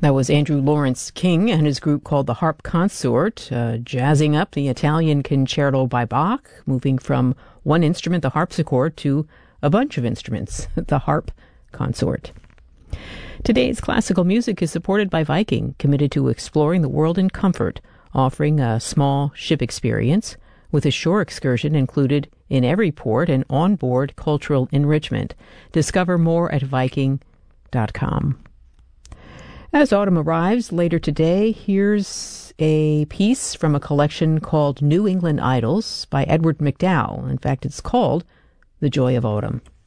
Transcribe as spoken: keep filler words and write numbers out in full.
That was Andrew Lawrence King and his group called the Harp Consort, uh, jazzing up the Italian Concerto by Bach, moving from one instrument, the harpsichord, to a bunch of instruments, the Harp Consort. Today's classical music is supported by Viking, committed to exploring the world in comfort, offering a small ship experience with a shore excursion included in every port and onboard cultural enrichment. Discover more at Viking dot com. As autumn arrives later today, here's a piece from a collection called New England Idols by Edward MacDowell. In fact, it's called The Joy of Autumn.